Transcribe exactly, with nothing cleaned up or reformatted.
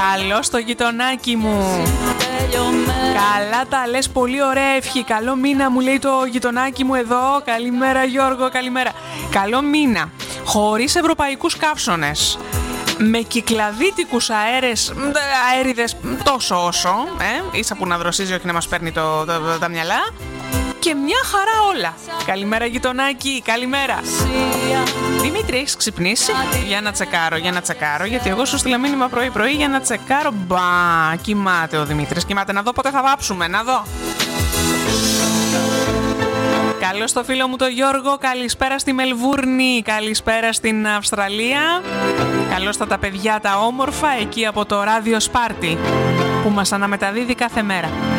Καλώς το γειτονάκι μου. Καλά τα λες, πολύ ωραία ευχή. Καλό μήνα μου λέει το γειτονάκι μου εδώ. Καλημέρα Γιώργο, καλημέρα. Καλό μήνα, χωρίς ευρωπαϊκούς καύσωνες, με κυκλαδίτικους αέρες, αέριδες τόσο όσο, ε, ίσα που να δροσίζει, όχι να μας παίρνει το, το, το, τα μυαλά. Και μια χαρά όλα. Καλημέρα γειτονάκι, καλημέρα. Δημήτρη, έχεις ξυπνήσει? Για να τσεκάρω, για να τσεκάρω, γιατί εγώ σου στείλα μήνυμα πρωί πρωί για να τσεκάρω. Μπα, κοιμάται ο Δημήτρης, κοιμάται. Να δω πότε θα βάψουμε, να δω. Καλώς στο φίλο μου το Γιώργο, καλησπέρα στη Μελβούρνη, καλησπέρα στην Αυστραλία. Καλώς στα τα παιδιά τα όμορφα εκεί από το ράδιο Σπάρτη που μας αναμεταδίδει κάθε μέρα.